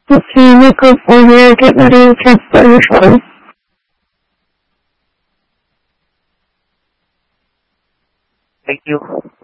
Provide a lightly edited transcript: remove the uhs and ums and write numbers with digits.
Okay, make up for here, get ready to transfer your phone. Thank you.